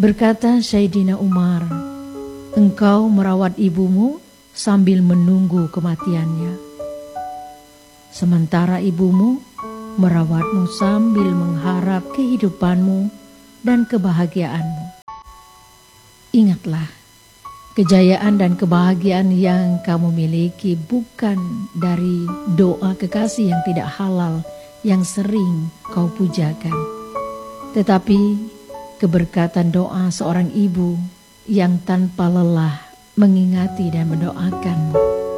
Berkata Sayyidina Umar, engkau merawat ibumu sambil menunggu kematiannya, sementara ibumu merawatmu sambil mengharap kehidupanmu dan kebahagiaanmu. Ingatlah, kejayaan dan kebahagiaan yang kamu miliki bukan dari doa kekasih yang tidak halal yang sering kau pujakan, tetapi keberkatan doa seorang ibu yang tanpa lelah mengingati dan mendoakanmu.